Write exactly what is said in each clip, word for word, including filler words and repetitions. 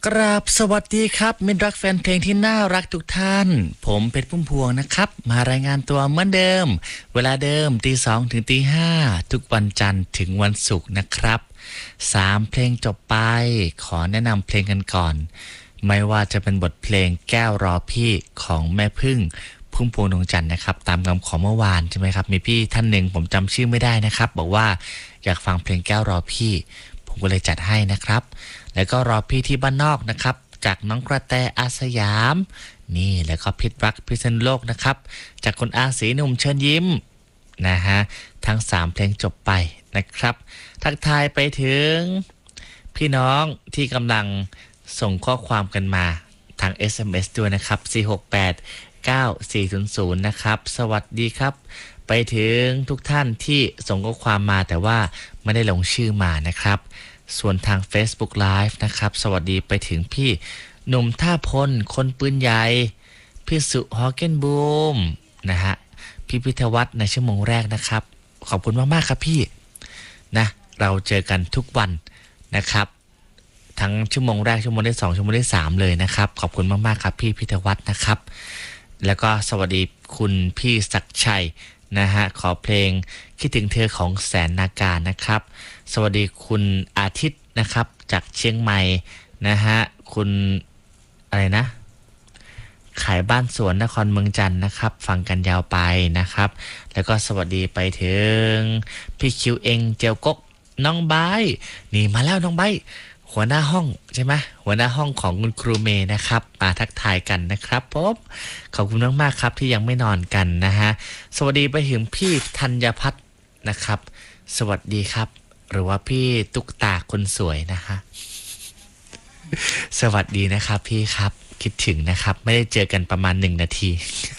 กราบสวัสดีครับมิตรรักแฟนเพลงที่น่ารักทุกท่านผมเพชรพุ่มพวงนะครับมารายงานตัวเหมือนเดิมเวลาเดิมตีสองถึงตีห้าทุกวันจันทร์ถึงวันศุกร์นะครับสามเพลงจบไปขอแนะนำเพลงกันก่อนไม่ว่าจะเป็นบทเพลงแก้วรอพี่ของแม่พึ่งพุ่มพวงดวงจันทร์นะครับตามคำขอเมื่อวานใช่ไหมครับมีพี่ท่านหนึ่งผมจำชื่อไม่ได้นะครับบอกว่าอยากฟังเพลงแก้วรอพี่ผมก็เลยจัดให้นะครับแล้วก็รอพี่ที่บ้านนอกนะครับจากน้องกระแตอาสยามนี่แล้วก็พิษรักพิษณุโลกนะครับจากคนอาศีหนุ่มเชิญยิ้มนะฮะทั้งสามเพลงจบไปนะครับทักทายไปถึงพี่น้องที่กำลังส่งข้อความกันมาทาง เอส เอ็ม เอส ด้วยนะครับสี่ หก แปด เก้า สี่ ศูนย์ ศูนย์นะครับสวัสดีครับไปถึงทุกท่านที่ส่งข้อความมาแต่ว่าไม่ได้ลงชื่อมานะครับส่วนทาง Facebook Live นะครับสวัสดีไปถึงพี่หนุ่มท่าพลคนปืนใหญ่พี่สุฮอเกนบูมนะฮะพี่พิทวัฒน์ในชั่วโมงแรกนะครับขอบคุณมากๆครับพี่นะเราเจอกันทุกวันนะครับทั้งชั่วโมงแรกชั่วโมงที่สองชั่วโมงที่สามเลยนะครับขอบคุณมากๆครับพี่พิทวัฒน์นะครับแล้วก็สวัสดีคุณพี่ศักดิ์ชัยนะฮะขอเพลงคิดถึงเธอของแสนนาการนะครับสวัสดีคุณอาทิตย์นะครับจากเชียงใหม่นะฮะคุณอะไรนะขายบ้านสวนนครเมืองจันทร์นะครับฟังกันยาวไปนะครับแล้วก็สวัสดีไปถึงพี่คิวเองเจียวกกน้องใบนี่มาแล้วน้องใบหัวหน้าห้องใช่ไหมหัวหน้าห้องของคุณครูเมย์นะครับมาทักทายกันนะครับผมขอบคุณมากๆครับที่ยังไม่นอนกันนะฮะสวัสดีไปถึงพี่ธัญพัฒน์นะครับสวัสดีครับหรือว่าพี่ตุ๊กตาคนสวยนะฮะสวัสดีนะครับพี่ครับคิดถึงนะครับไม่ได้เจอกันประมาณหนึ่งนาที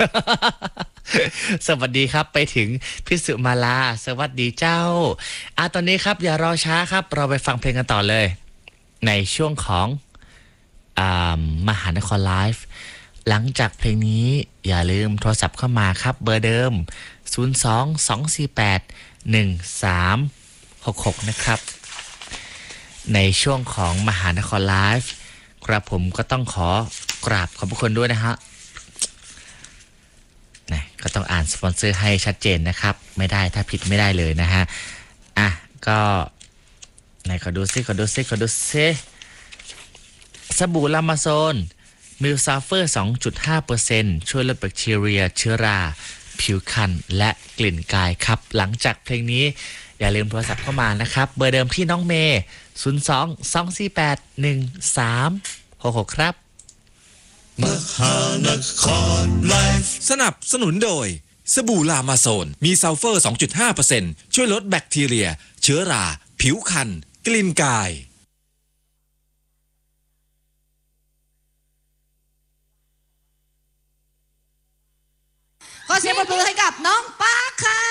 สวัสดีครับไปถึงพี่สุมาลาสวัสดีเจ้าอ่ะตอนนี้ครับอย่ารอช้าครับเราไปฟังเพลงกันต่อเลยในช่วงของอ่ามหานครไลฟ์หลังจากเพลงนี้อย่าลืมโทรศัพท์เข้ามาครับเบอร์เดิมศูนย์ สอง สอง สี่ แปด หนึ่ง สาม หก หกนะครับในช่วงของมหานครไลฟ์กระผมก็ต้องขอกราบขอบพระคุณด้วยนะฮะนะก็ต้องอ่านสปอนเซอร์ให้ชัดเจนนะครับไม่ได้ถ้าผิดไม่ได้เลยนะฮะอ่ะก็ไหนขอดูซิขอดูซิขอดูซิสบู่ลามาโซนมิลซาเฟอร์ สองจุดห้าเปอร์เซ็นต์ ช่วยลดแบคทีเรียเชื้อราผิวคันและกลิ่นกายครับหลังจากเพลงนี้อย่าลืมโทรศัพท์เข้ามานะครับเบอร์เดิมที่น้องเมย์ศูนย์ สอง สอง สี่ แปด หนึ่ง สาม หก หกครับมหานครไลฟ์สนับสนุนโดยสบู่ลามาโซนมีซัลเฟอร์ สองจุดห้าเปอร์เซ็นต์ ช่วยลดแบคทีเรียเชื้อราผิวคันกลิ่นกายขอเสียงปรบมือให้กับน้องปาร์คค่ะ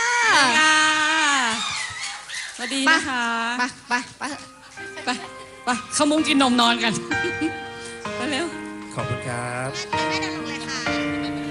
สวัสดีนะคะไปไปไปไปไปเข้ามุ้งกินนมนอนกันไปเร็วขอบคุณครับ